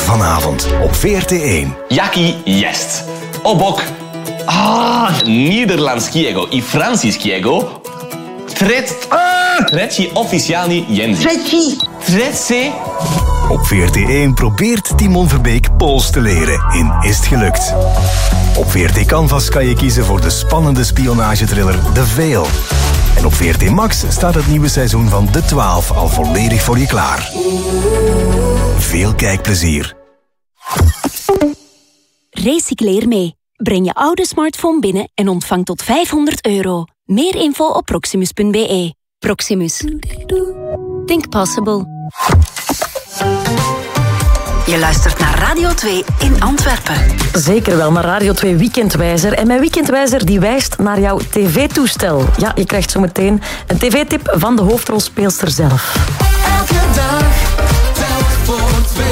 Vanavond op VRT1. Jaki jest obok niederlandzkiego i francuskiego trzeci oficjalny język. Trzeci. Op VRT1 probeert Timon Verbeek Pools te leren in Is het gelukt. Op VRT Canvas kan je kiezen voor de spannende spionagetriller The Veil. En op VRT Max staat het nieuwe seizoen van De 12 al volledig voor je klaar. Veel kijkplezier. Recycleer mee. Breng je oude smartphone binnen en ontvang tot €500. Meer info op proximus.be. Proximus. Think possible. Je luistert naar Radio 2 in Antwerpen. Zeker wel, naar Radio 2 Weekendwijzer. En mijn Weekendwijzer die wijst naar jouw tv-toestel. Ja, je krijgt zo meteen een tv-tip van de hoofdrolspeelster zelf. Elke dag, telk voor 2.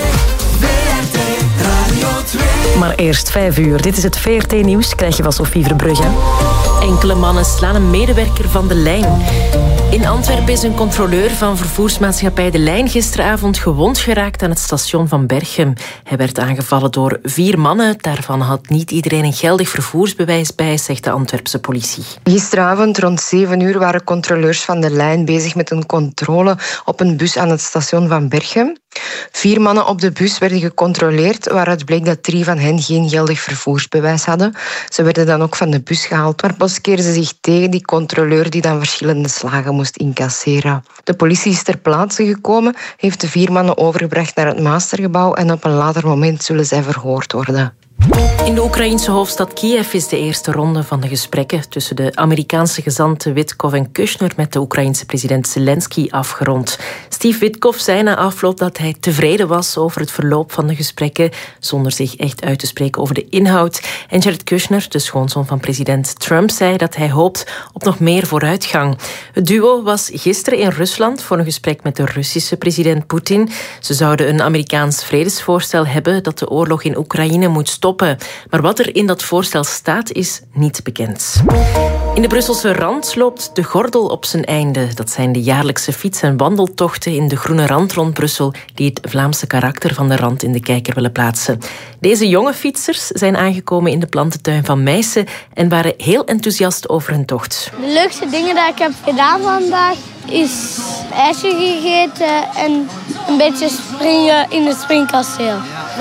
VRT Radio 2. Maar eerst 5 uur. Dit is het VRT-nieuws, krijg je van Sophie Verbrugge. Enkele mannen slaan een medewerker van de lijn. In Antwerpen is een controleur van vervoersmaatschappij De Lijn gisteravond gewond geraakt aan het station van Berchem. Hij werd aangevallen door 4 mannen. Daarvan had niet iedereen een geldig vervoersbewijs bij, zegt de Antwerpse politie. Gisteravond rond 7 uur waren controleurs van De Lijn bezig met een controle op een bus aan het station van Berchem. 4 mannen op de bus werden gecontroleerd, waaruit bleek dat 3 van hen geen geldig vervoersbewijs hadden. Ze werden dan ook van de bus gehaald, maar plots keerden ze zich tegen die controleur die dan verschillende slagen moest incasseren. De politie is ter plaatse gekomen, heeft de 4 mannen overgebracht naar het Mastergebouw en op een later moment zullen zij verhoord worden. In de Oekraïense hoofdstad Kiev is de eerste ronde van de gesprekken tussen de Amerikaanse gezanten Witkoff en Kushner met de Oekraïense president Zelensky afgerond. Steve Witkoff zei na afloop dat hij tevreden was over het verloop van de gesprekken, zonder zich echt uit te spreken over de inhoud. En Jared Kushner, de schoonzoon van president Trump, zei dat hij hoopt op nog meer vooruitgang. Het duo was gisteren in Rusland voor een gesprek met de Russische president Poetin. Ze zouden een Amerikaans vredesvoorstel hebben dat de oorlog in Oekraïne moet stoppen. Maar wat er in dat voorstel staat, is niet bekend. In de Brusselse Rand loopt de gordel op zijn einde. Dat zijn de jaarlijkse fiets- en wandeltochten in de groene rand rond Brussel die het Vlaamse karakter van de rand in de kijker willen plaatsen. Deze jonge fietsers zijn aangekomen in de plantentuin van Meissen en waren heel enthousiast over hun tocht. De leukste dingen die ik heb gedaan vandaag is ijsje gegeten en een beetje springen in het springkasteel.